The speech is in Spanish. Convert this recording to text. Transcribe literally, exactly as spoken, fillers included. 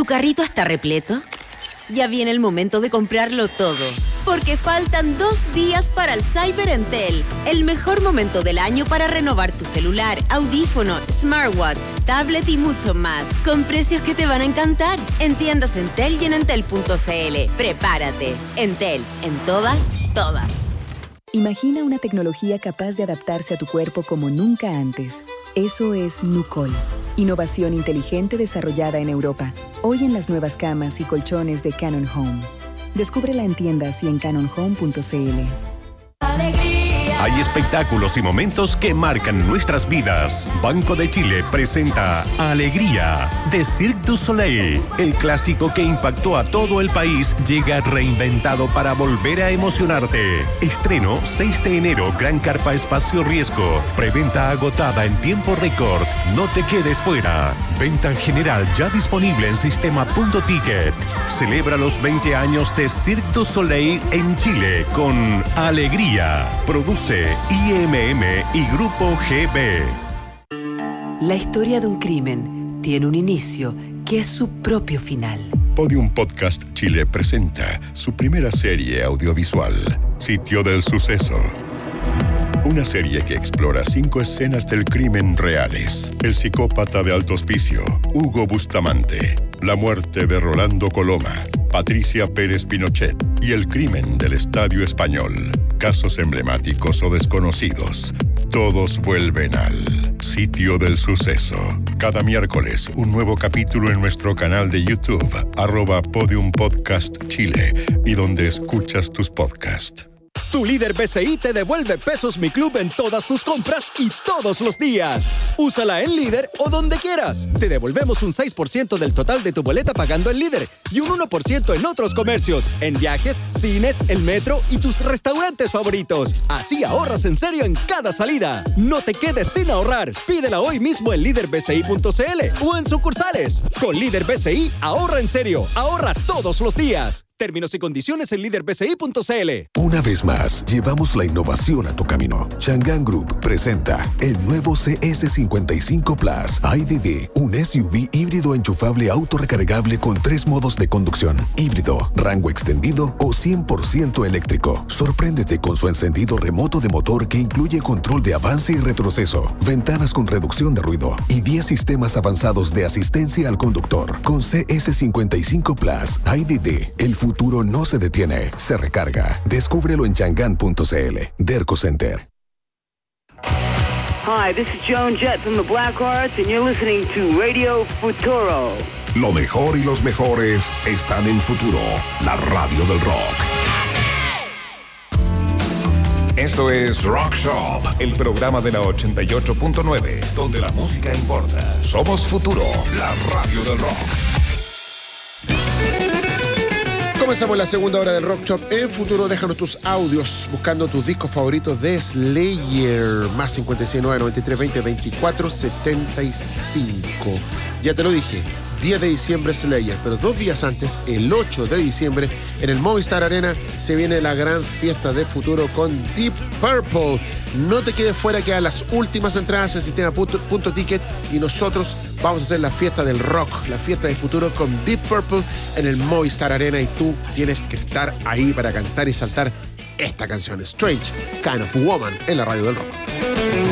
carrito está repleto? Ya viene el momento de comprarlo todo, porque faltan dos días para el Cyber Entel, el mejor momento del año para renovar tu celular, audífono, smartwatch, tablet y mucho más, con precios que te van a encantar. En tiendas Entel y en entel punto cl. Prepárate. Entel, en todas, todas. Imagina una tecnología capaz de adaptarse a tu cuerpo como nunca antes. Eso es Nucol. Innovación inteligente desarrollada en Europa. Hoy en las nuevas camas y colchones de Canon Home. Descúbrela en tiendas y en canon home punto cl. Hay espectáculos y momentos que marcan nuestras vidas. Banco de Chile presenta Alegría de Cirque du Soleil. El clásico que impactó a todo el país llega reinventado para volver a emocionarte. Estreno seis de enero, Gran Carpa Espacio Riesgo. Preventa agotada en tiempo récord. No te quedes fuera. Venta general ya disponible en sistema punto ticket. Celebra los veinte años de Cirque du Soleil en Chile con Alegría. Produce I M M y Grupo G B. La historia de un crimen tiene un inicio que es su propio final. Podium Podcast Chile presenta su primera serie audiovisual, Sitio del Suceso. Una serie que explora cinco escenas del crimen reales. El psicópata de Alto Hospicio, Hugo Bustamante. La muerte de Rolando Coloma, Patricia Pérez Pinochet y el crimen del Estadio Español. Casos emblemáticos o desconocidos. Todos vuelven al Sitio del Suceso. Cada miércoles, un nuevo capítulo en nuestro canal de YouTube, arroba Podium Podcast Chile, y donde escuchas tus podcasts. Tu líder B C I te devuelve Pesos Mi Club en todas tus compras y todos los días. Úsala en Líder o donde quieras. Te devolvemos un seis por ciento del total de tu boleta pagando en Líder y un uno por ciento en otros comercios, en viajes, cines, el metro y tus restaurantes favoritos. Así ahorras en serio en cada salida. No te quedes sin ahorrar. Pídela hoy mismo en líder b c i punto c l o en sucursales. Con Líder B C I, ahorra en serio. Ahorra todos los días. Términos y condiciones en líder b c i punto c l. Una vez más, llevamos la innovación a tu camino. Chang'an Group presenta el nuevo C S cincuenta y cinco Plus I D D, un S U V híbrido enchufable autorrecargable con tres modos de conducción: híbrido, rango extendido o cien por ciento eléctrico. Sorpréndete con su encendido remoto de motor que incluye control de avance y retroceso, ventanas con reducción de ruido y diez sistemas avanzados de asistencia al conductor. Con C S cincuenta y cinco Plus I D D, el futuro El futuro no se detiene, se recarga. Descúbrelo en chang'an punto c l. Derco Center. Hi, this is Joan Jett from the Blackhearts and you're listening to Radio Futuro. Lo mejor y los mejores están en Futuro, la radio del rock. Esto es Rock Shop, el programa de la ochenta y ocho punto nueve, donde la música importa. Somos Futuro, la radio del rock. Comenzamos la segunda hora del Rock Shop en Futuro. Déjanos tus audios buscando tus discos favoritos de Slayer. Más cincuenta y seis, nueve, noventa y tres, veinte, veinticuatro, setenta y cinco. Ya te lo dije, diez de diciembre Slayer, pero dos días antes, el ocho de diciembre, en el Movistar Arena se viene la gran fiesta de Futuro con Deep Purple. No te quedes fuera, quedan las últimas entradas en sistema punto, punto ticket y nosotros vamos a hacer la fiesta del rock, la fiesta de Futuro con Deep Purple en el Movistar Arena y tú tienes que estar ahí para cantar y saltar esta canción, Strange Kind of Woman, en la radio del rock.